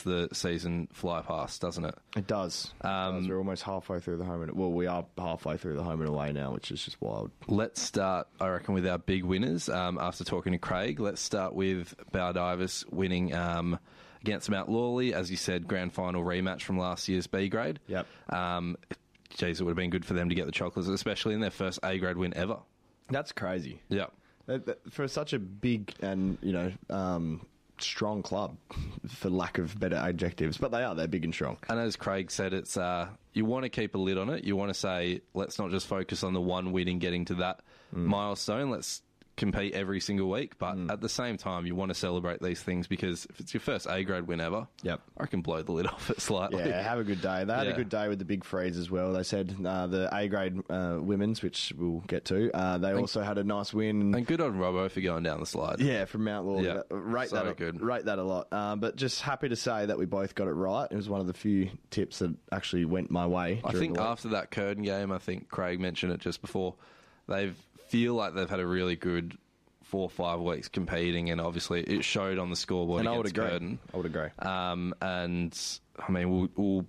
the season fly past, doesn't it? It does. We're almost halfway through the home and... Well, we are halfway through the home and away now, which is just wild. Let's start, I reckon, with our big winners. After talking to Craig, let's start with Baldivis winning against Mount Lawley. As you said, grand final rematch from last year's B grade. Yep. Geez, it would have been good for them to get the chocolates, especially in their first A grade win ever. That's crazy. Yeah. For such a big and, strong club, for lack of better adjectives, but they're big and strong. And as Craig said, it's you want to keep a lid on it. You want to say, let's not just focus on the one win and getting to that milestone. Let's compete every single week, but at the same time, you want to celebrate these things because if it's your first A grade win ever, I can blow the lid off it slightly. Yeah, have a good day. They had a good day with the big freeze as well. They said the A grade women's, which we'll get to, they also had a nice win. And good on Robbo for going down the slide. Yeah, from Mount Lawley. Yeah, rate that a lot. But just happy to say that we both got it right. It was one of the few tips that actually went my way. I think after that Curtin game, I think Craig mentioned it just before, they feel like they've had a really good 4 or 5 weeks competing, and obviously it showed on the scoreboard against Curtin. I would agree. And I mean, we'll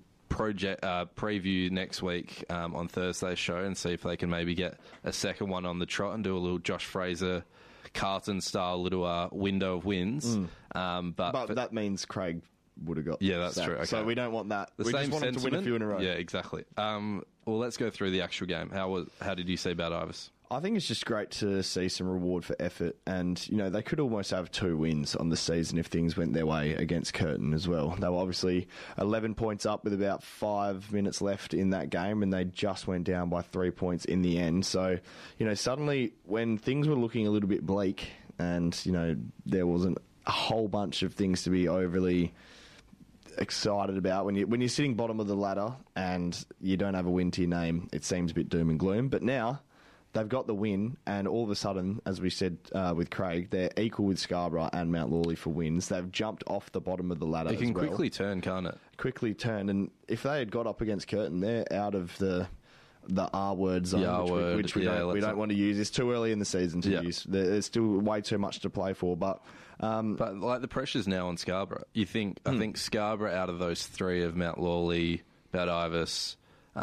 preview next week on Thursday's show and see if they can maybe get a second one on the trot and do a little Josh Fraser, Carlton style little window of wins. But that means Craig would have got. Yeah, that's true. Okay. So we don't want that. We just want him to win a few in a row. Yeah, exactly. Well, let's go through the actual game. How did you see Baldivis? I think it's just great to see some reward for effort, and they could almost have 2 wins on the season if things went their way against Curtin as well. They were obviously 11 points up with about 5 minutes left in that game, and they just went down by 3 points in the end. So, suddenly when things were looking a little bit bleak, and there wasn't a whole bunch of things to be overly excited about when you're sitting bottom of the ladder and you don't have a win to your name, it seems a bit doom and gloom. But now they've got the win, and all of a sudden, as we said with Craig, they're equal with Scarborough and Mount Lawley for wins. They've jumped off the bottom of the ladder. It can quickly turn, can't it? Quickly turn, and if they had got up against Curtin, they're out of the R word zone, which we don't want to use. It's too early in the season to use. There's still way too much to play for, but like the pressure's now on Scarborough. I think Scarborough, out of those 3 of Mount Lawley, Baldivis,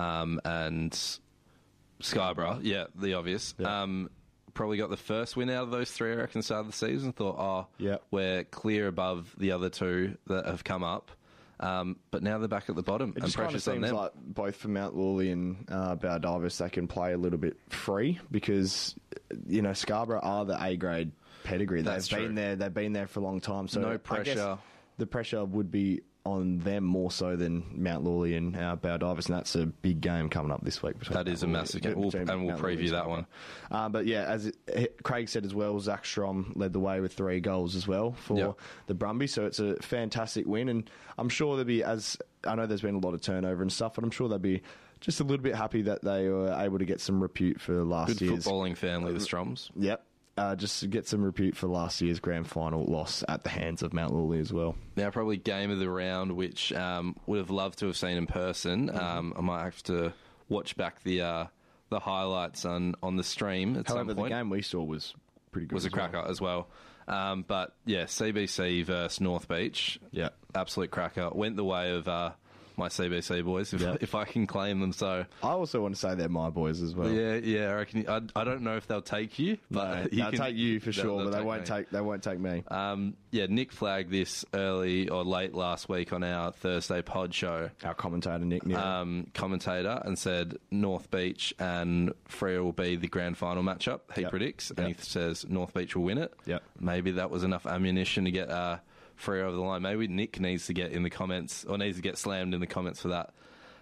and Scarborough, the obvious. Probably got the first win out of those 3, I reckon, start of the season. Thought, we're clear above the other 2 that have come up. But now they're back at the bottom. It just kind of seems like both for Mount Lawley and Baldivis, they can play a little bit free because, Scarborough are the A-grade pedigree. They've been there for a long time. So no pressure. I guess the pressure would be on them more so than Mount Lawley and Baldivis, and that's a big game coming up this week. That is a massive game, and we'll preview that one. But yeah, as Craig said as well, Zach Strom led the way with 3 goals as well for the Brumbies, so it's a fantastic win, and I'm sure there'll be, as I know there's been a lot of turnover and stuff, but I'm sure they'll be just a little bit happy that they were able to get some repute for last year's... Good footballing family, the Stroms. Yep. Just to get some repute for last year's grand final loss at the hands of Mount Lawley as well. Now, probably game of the round, which would have loved to have seen in person. I might have to watch back the highlights on the stream at some point. However, the game we saw was pretty good. Was a cracker as well. But yeah, CBC versus North Beach. Yeah, absolute cracker. Went the way of my CBC boys, if I can claim them so. I also want to say they're my boys as well. Yeah. I reckon. I don't know if they'll take you, but they'll take you for sure. But they won't take me. Nick flagged this early or late last week on our Thursday pod show. Our commentator Nick, and said North Beach and Freo will be the grand final matchup. He predicts, and he says North Beach will win it. Yep. Maybe that was enough ammunition to get Freo over the line. Maybe Nick needs to get in the comments, or needs to get slammed in the comments for that.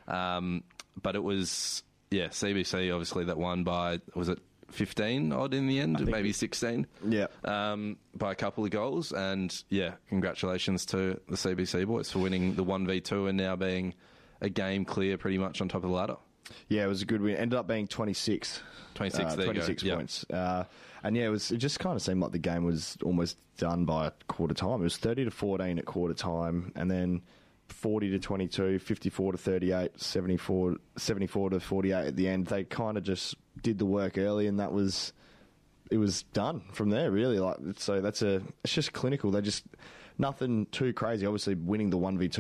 But it was, CBC obviously that won by, was it 15 odd in the end? Maybe 16? Yeah. By a couple of goals. And congratulations to the CBC boys for winning the 1v2 and now being a game clear pretty much on top of the ladder. Yeah, it was a good win. Ended up being 26. 26 points. And it just kind of seemed like the game was almost done by quarter time. It was 30-14 at quarter time, and then 40-22, 54-38, 74-48 at the end. They kind of just did the work early, and it was done from there, really. It's just clinical. They just nothing too crazy. Obviously, winning the 1v2